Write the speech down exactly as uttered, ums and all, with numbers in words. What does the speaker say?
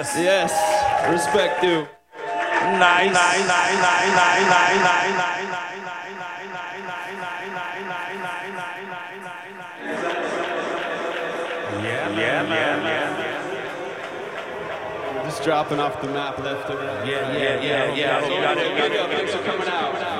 Yes. Yes. Respect due. Nice. Nice. Nice. Nice. Nice. Nice. Nice. Yeah, yeah, man, yeah. Just dropping off the map left and right. Yeah, yeah, yeah, yeah. I hope y'all did. Thanks for coming out.